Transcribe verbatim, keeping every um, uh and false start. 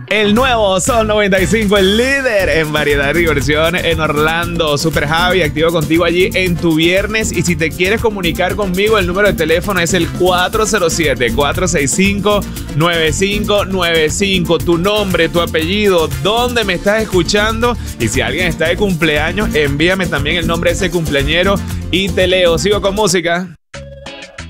El nuevo Sol noventa y cinco, el líder en variedad y diversión en Orlando. Super Javi, activo contigo allí en tu viernes. Y si te quieres comunicar conmigo, el número de teléfono es el cuatro cero siete, cuatro seis cinco, nueve cinco nueve cinco. Tu nombre, tu apellido, dónde me estás escuchando. Y si alguien está de cumpleaños, envíame también el nombre de ese cumpleañero y te leo. Sigo con música.